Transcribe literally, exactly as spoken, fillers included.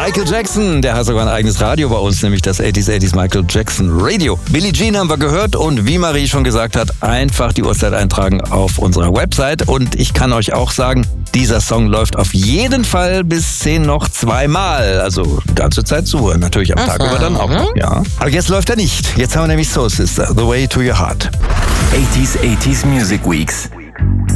Michael Jackson, der hat sogar ein eigenes Radio bei uns, nämlich das achtziger achtziger Michael Jackson Radio. Billie Jean haben wir gehört und wie Marie schon gesagt hat, einfach die Uhrzeit eintragen auf unserer Website. Und ich kann euch auch sagen, dieser Song läuft auf jeden Fall bis zehn noch zweimal. Also die ganze Zeit zuhören, natürlich am Tag über dann auch noch. Ja. Aber jetzt läuft er nicht. Jetzt haben wir nämlich Soul Sister, The Way to Your Heart. achtziger achtziger Music Weeks.